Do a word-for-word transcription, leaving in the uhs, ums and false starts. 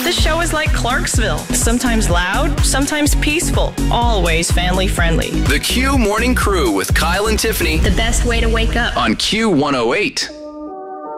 The show is like Clarksville, sometimes loud, sometimes peaceful, always family friendly. The Q Morning Crew with Kyle and Tiffany The best way to wake up. on Q one oh eight.